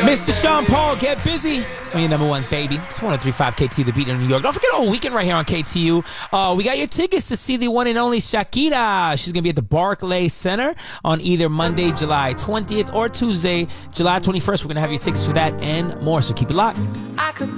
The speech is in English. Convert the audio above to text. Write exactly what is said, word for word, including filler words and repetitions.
Mister Sean Paul, get busy. On your number one, baby. It's one oh three point five K T U, The Beat in New York. Don't forget all weekend right here on K T U. Uh, we got your tickets to see the one and only Shakira. She's going to be at the Barclays Center on either Monday, July twentieth or Tuesday, July twenty-first. We're going to have your tickets for that and more, so keep it locked. I could